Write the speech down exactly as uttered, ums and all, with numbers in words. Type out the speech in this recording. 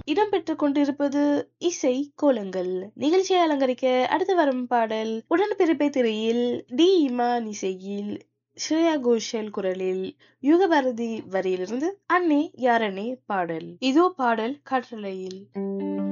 இடம்பெற்றுக் கொண்டிருப்பது இசை கோலங்கள். நிகழ்ச்சியை அலங்கரிக்க அடுத்து வரும் பாடல் உடன்பிறப்பை திரையில் டி இமான் இசையில் ஸ்ரேயா கோஷல் குரலில் யுகபாரதி வரியிலிருந்து அன்னே யாரன்னே பாடல். இதோ பாடல் காற்றலையில்.